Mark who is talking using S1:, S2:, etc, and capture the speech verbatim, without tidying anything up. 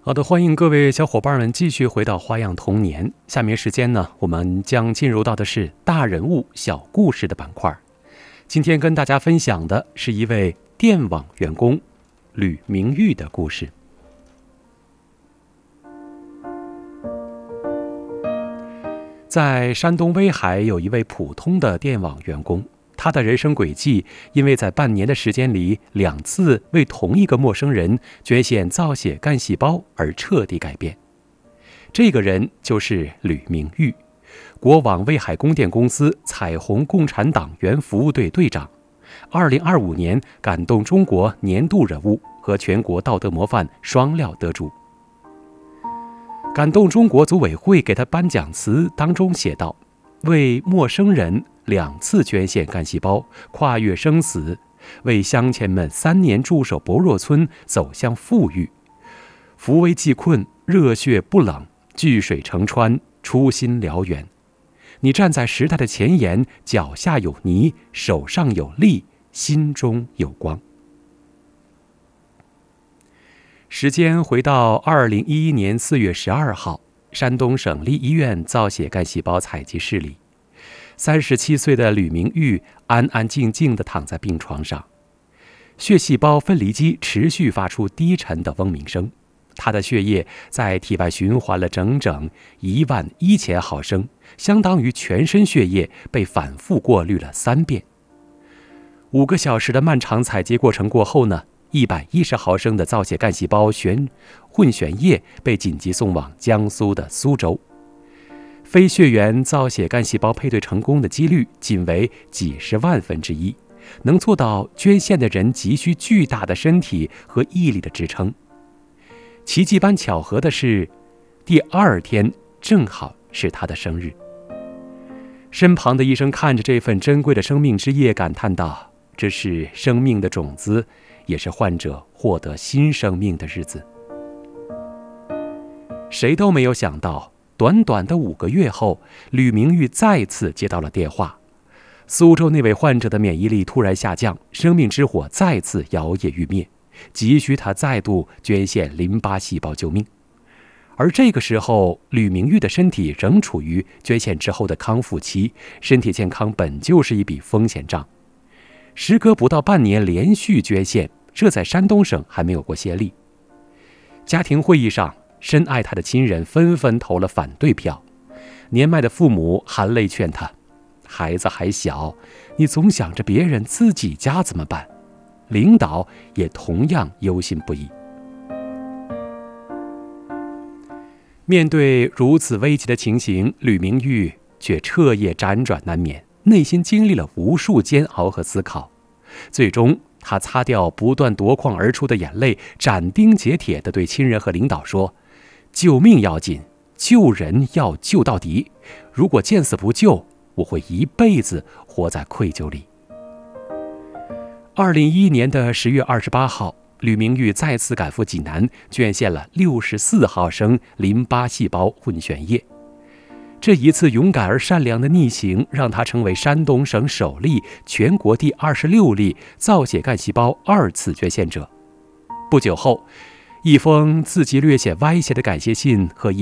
S1: 好的，欢迎各位小伙伴们继续回到花样童年。下面时间呢，我们将进入到的是大人物小故事的板块。今天跟大家分享的是一位电网员工吕明玉的故事。在山东威海有一位普通的电网员工，他的人生轨迹因为在半年的时间里两次为同一个陌生人捐献造血干细胞而彻底改变。这个人就是吕明玉，国网威海供电公司彩虹共产党员服务队队长，二零二五年感动中国年度人物和全国道德模范双料得主。感动中国组委会给他颁奖词当中写道：为陌生人两次捐献干细胞，跨越生死，为乡亲们三年驻守薄弱村走向富裕。扶危济困，热血不冷，聚水成川，初心燎原。你站在时代的前沿，脚下有泥，手上有力，心中有光。时间回到二零一一年四月十二号，山东省立医院造血干细胞采集室里，三十七岁的吕明玉安安静静地躺在病床上，血细胞分离机持续发出低沉的嗡鸣声，他的血液在体外循环了整整一万一千毫升，相当于全身血液被反复过滤了三遍。五个小时的漫长采集过程过后呢，一百一十毫升的造血干细胞旋混选液被紧急送往江苏的苏州。非血缘造血干细胞配对成功的几率仅为几十万分之一，能做到捐献的人急需巨大的身体和毅力的支撑。奇迹般巧合的是，第二天正好是他的生日。身旁的医生看着这份珍贵的生命之液，感叹道：这是生命的种子，也是患者获得新生命的日子。谁都没有想到，短短的五个月后，吕明玉再次接到了电话。苏州那位患者的免疫力突然下降，生命之火再次摇曳欲灭，急需他再度捐献淋巴细胞救命。而这个时候，吕明玉的身体仍处于捐献之后的康复期，身体健康本就是一笔风险账。时隔不到半年连续捐献，这在山东省还没有过先例。家庭会议上，深爱他的亲人纷纷投了反对票，年迈的父母含泪劝他：孩子还小，你总想着别人，自己家怎么办？领导也同样忧心不已。面对如此危急的情形，吕明玉却彻夜辗转难眠，内心经历了无数煎熬和思考。最终他擦掉不断夺眶而出的眼泪，斩钉截铁地对亲人和领导说：救命要紧，救人要救到底，如果见死不救，我会一辈子活在愧疚里。二零一一年的十月二十八号，吕明玉再次赶赴济南，捐献了六十四毫升淋巴细胞混选液。这一次勇敢而善良的逆行，让他成为山东省首例、全国第二十六例造血干细胞二次捐献者。不久后，一封字迹略显歪斜的感谢信和一